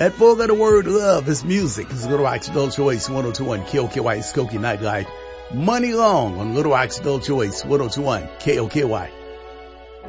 That four-letter word love is music. It's Little Rock's Adult Choice 1021 KOKY Skokie Nightlife. Money Long on Little Rock's Adult Choice 1021 KOKY.